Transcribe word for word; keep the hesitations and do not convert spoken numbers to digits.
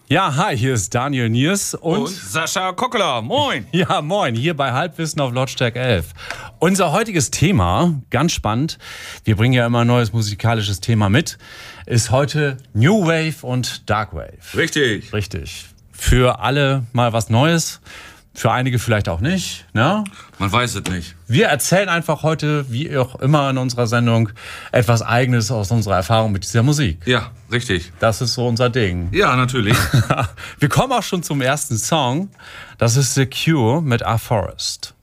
Ja, hi, hier ist Daniel Niers und, und Sascha Kokkeler. Moin. Ja, moin, hier bei Halbwissen auf Lautstärke elf. Unser heutiges Thema, ganz spannend, wir bringen ja immer ein neues musikalisches Thema mit, ist heute New Wave und Dark Wave. Richtig. Richtig. Für alle mal was Neues, für einige vielleicht auch nicht, ne? Man weiß es nicht. Wir erzählen einfach heute, wie auch immer in unserer Sendung, etwas Eigenes aus unserer Erfahrung mit dieser Musik. Ja, richtig. Das ist so unser Ding. Ja, natürlich. Wir kommen auch schon zum ersten Song. Das ist The Cure mit A Forest.